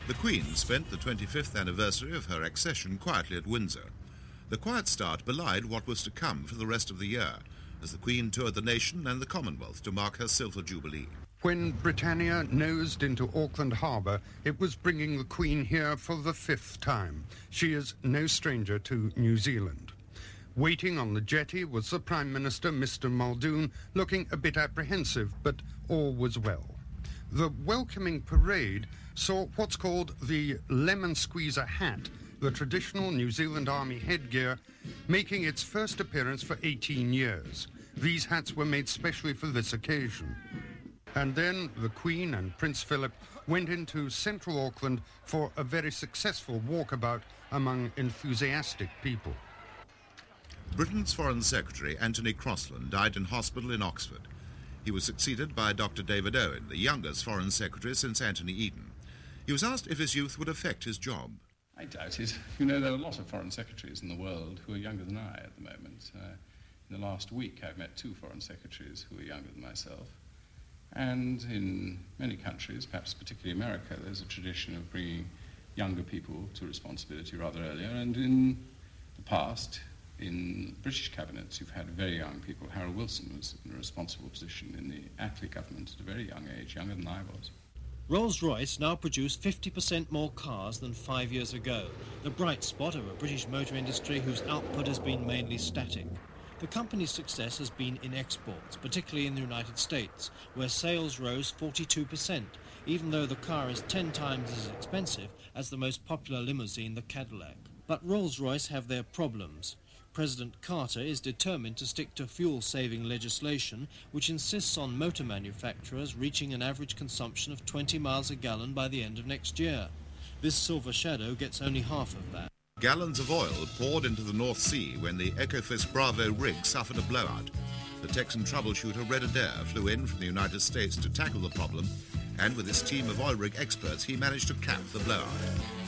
The Queen spent the 25th anniversary of her accession quietly at Windsor. The quiet start belied what was to come for the rest of the year, as the Queen toured the nation and the Commonwealth to mark her silver jubilee. When Britannia nosed into Auckland Harbour, it was bringing the Queen here for the 5th time. She is no stranger to New Zealand. Waiting on the jetty was the Prime Minister, Mr Muldoon, looking a bit apprehensive, but all was well. The welcoming parade saw what's called the lemon squeezer hat, the traditional New Zealand Army headgear, making its first appearance for 18 years. These hats were made specially for this occasion. And then the Queen and Prince Philip went into central Auckland for a very successful walkabout among enthusiastic people. Britain's Foreign Secretary, Anthony Crosland, died in hospital in Oxford. He was succeeded by Dr. David Owen, the youngest Foreign Secretary since Anthony Eden. He was asked if his youth would affect his job. I doubt it. You know, there are a lot of Foreign Secretaries in the world who are younger than I at the moment. In the last week, I've met 2 Foreign Secretaries who are younger than myself. And in many countries, perhaps particularly America, there's a tradition of bringing younger people to responsibility rather earlier. And in the past, in British cabinets, you've had very young people. Harold Wilson was in a responsible position in the Attlee government at a very young age, younger than I was. Rolls-Royce now produce 50% more cars than 5 years ago, the bright spot of a British motor industry whose output has been mainly static. The company's success has been in exports, particularly in the United States, where sales rose 42%, even though the car is 10 times as expensive as the most popular limousine, the Cadillac. But Rolls-Royce have their problems. President Carter is determined to stick to fuel-saving legislation, which insists on motor manufacturers reaching an average consumption of 20 miles a gallon by the end of next year. This Silver Shadow gets only half of that. Gallons of oil poured into the North Sea when the Ecofis Bravo rig suffered a blowout. The Texan troubleshooter Red Adair flew in from the United States to tackle the problem, and with his team of oil rig experts, he managed to cap the blowout.